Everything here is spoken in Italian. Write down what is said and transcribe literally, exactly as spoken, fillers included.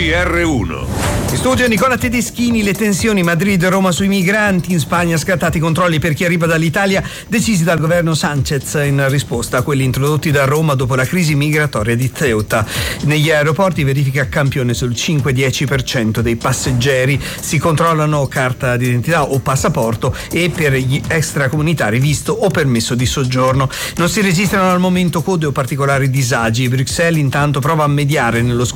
G R uno. In studio Nicola Tedeschini. Le tensioni Madrid-Roma sui migranti. In Spagna scattati controlli per chi arriva dall'Italia, decisi dal governo Sanchez in risposta a quelli introdotti da Roma dopo la crisi migratoria di Ceuta. Negli aeroporti verifica a campione sul cinque dieci per cento dei passeggeri. Si controllano carta d'identità o passaporto e per gli extracomunitari visto o permesso di soggiorno. Non si registrano al momento code o particolari disagi. Bruxelles intanto prova a mediare nello